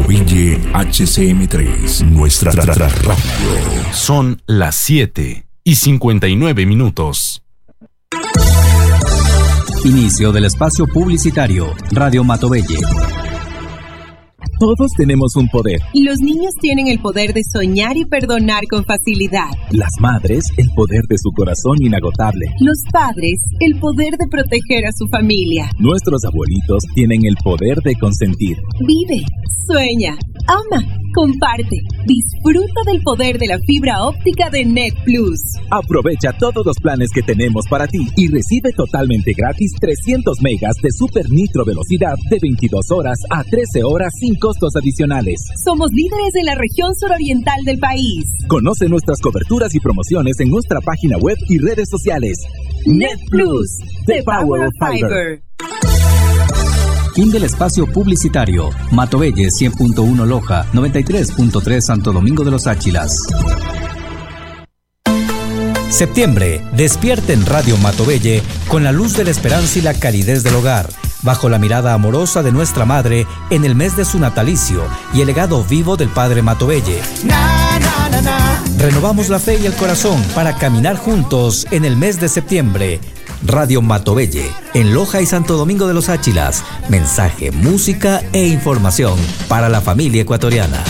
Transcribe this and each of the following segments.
Matovelle HCM3, nuestra radio. Son las 7:59. Inicio del espacio publicitario. Radio Matovelle. Todos tenemos un poder. Los niños tienen el poder de soñar y perdonar con facilidad. Las madres, el poder de su corazón inagotable. Los padres, el poder de proteger a su familia. Nuestros abuelitos tienen el poder de consentir. Vive, sueña, ama, comparte. Disfruta del poder de la fibra óptica de Net Plus. Aprovecha todos los planes que tenemos para ti y recibe totalmente gratis 300 megas de super nitro velocidad de 22 horas a 13 horas sin costos adicionales. Somos líderes en la región suroriental del país. Conoce nuestras coberturas y promociones en nuestra página web y redes sociales. Net Plus, the power of fiber. Fin del espacio publicitario. Matovelle 100.1 Loja, 93.3 Santo Domingo de los Áchilas. Septiembre, despierte en Radio Matovelle con la luz de la esperanza y la calidez del hogar, bajo la mirada amorosa de nuestra madre en el mes de su natalicio y el legado vivo del padre Matovelle. Renovamos la fe y el corazón para caminar juntos en el mes de septiembre. Radio Matovelle, en Loja y Santo Domingo de los Áchilas. Mensaje, música e información para la familia ecuatoriana.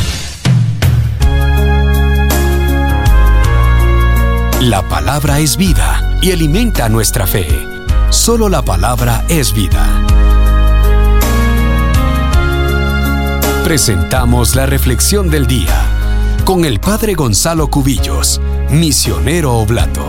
La palabra es vida y alimenta nuestra fe. Solo la palabra es vida. Presentamos la reflexión del día con el Padre Gonzalo Cubillos, misionero oblato.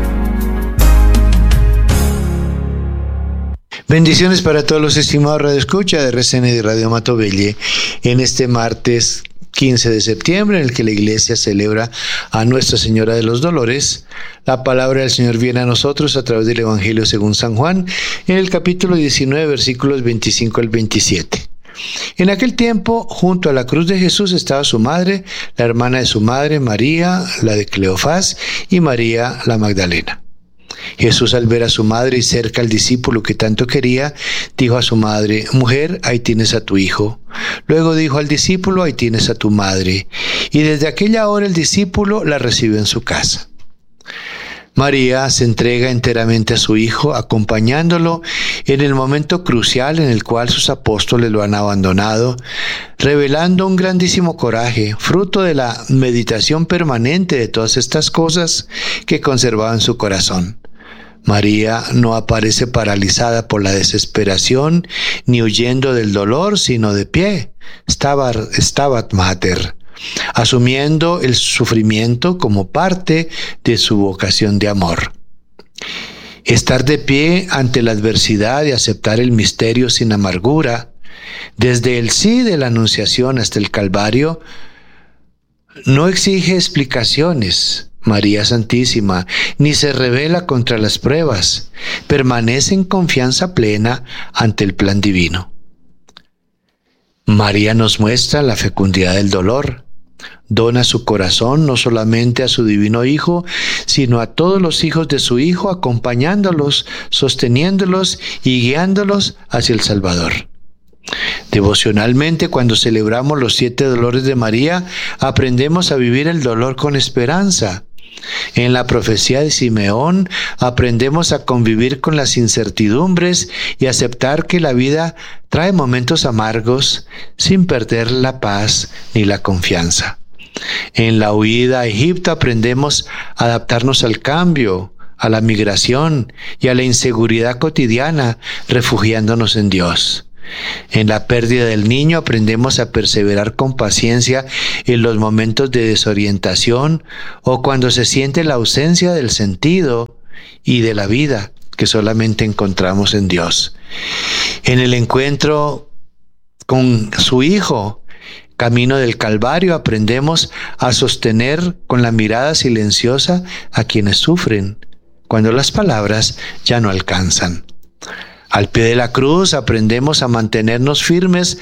Bendiciones para todos los estimados radioescuchas de RCN y Radio Matovelle en este martes 15 de septiembre, en el que la iglesia celebra a Nuestra Señora de los Dolores. La palabra del Señor viene a nosotros a través del Evangelio según San Juan, en el capítulo 19, versículos 25 al 27. En aquel tiempo, junto a la cruz de Jesús estaba su madre, la hermana de su madre, María, la de Cleofás, y María la Magdalena. Jesús, al ver a su madre y cerca al discípulo que tanto quería, dijo a su madre: «Mujer, ahí tienes a tu hijo». Luego dijo al discípulo: «Ahí tienes a tu madre». Y desde aquella hora el discípulo la recibió en su casa. María se entrega enteramente a su hijo, acompañándolo en el momento crucial en el cual sus apóstoles lo han abandonado, revelando un grandísimo coraje, fruto de la meditación permanente de todas estas cosas que conservaba en su corazón. María no aparece paralizada por la desesperación ni huyendo del dolor, sino de pie, Stabat Mater, asumiendo el sufrimiento como parte de su vocación de amor. Estar de pie ante la adversidad y aceptar el misterio sin amargura, desde el sí de la Anunciación hasta el Calvario, no exige explicaciones. María Santísima ni se rebela contra las pruebas, permanece en confianza plena ante el plan divino. María nos muestra la fecundidad del dolor. Dona su corazón no solamente a su divino Hijo, sino a todos los hijos de su Hijo, acompañándolos, sosteniéndolos y guiándolos hacia el Salvador. Devocionalmente, cuando celebramos los 7 dolores de María, aprendemos a vivir el dolor con esperanza. En la profecía de Simeón aprendemos a convivir con las incertidumbres y aceptar que la vida trae momentos amargos sin perder la paz ni la confianza. En la huida a Egipto aprendemos a adaptarnos al cambio, a la migración y a la inseguridad cotidiana, refugiándonos en Dios. En la pérdida del niño aprendemos a perseverar con paciencia en los momentos de desorientación o cuando se siente la ausencia del sentido y de la vida que solamente encontramos en Dios. En el encuentro con su Hijo, camino del Calvario, aprendemos a sostener con la mirada silenciosa a quienes sufren, cuando las palabras ya no alcanzan. Al pie de la cruz aprendemos a mantenernos firmes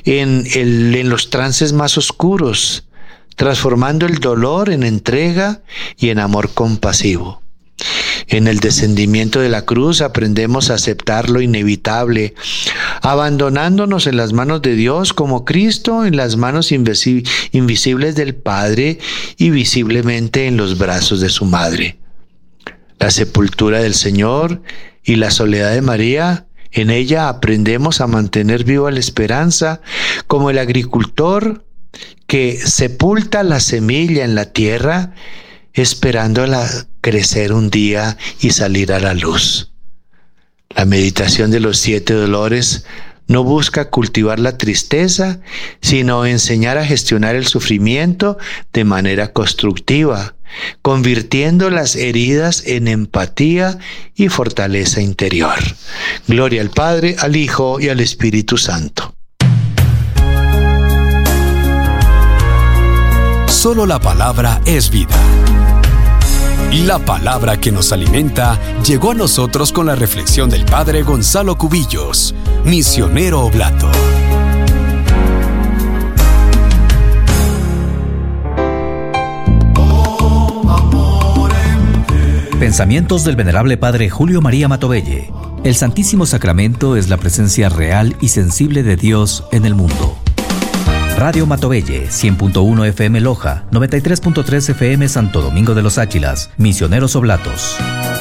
en los trances más oscuros, transformando el dolor en entrega y en amor compasivo. En el descendimiento de la cruz aprendemos a aceptar lo inevitable, abandonándonos en las manos de Dios como Cristo en las manos invisibles del Padre y visiblemente en los brazos de su Madre. La sepultura del Señor y la soledad de María, en ella aprendemos a mantener viva la esperanza como el agricultor que sepulta la semilla en la tierra esperándola crecer un día y salir a la luz. La meditación de los 7 dolores no busca cultivar la tristeza, sino enseñar a gestionar el sufrimiento de manera constructiva, convirtiendo las heridas en empatía y fortaleza interior. Gloria al Padre, al Hijo y al Espíritu Santo. Solo la palabra es vida. La palabra que nos alimenta llegó a nosotros con la reflexión del Padre Gonzalo Cubillos, misionero oblato. Pensamientos del venerable Padre Julio María Matovelle. El Santísimo Sacramento es la presencia real y sensible de Dios en el mundo. Radio Matovelle, 100.1 FM Loja, 93.3 FM Santo Domingo de los Áchilas, Misioneros Oblatos.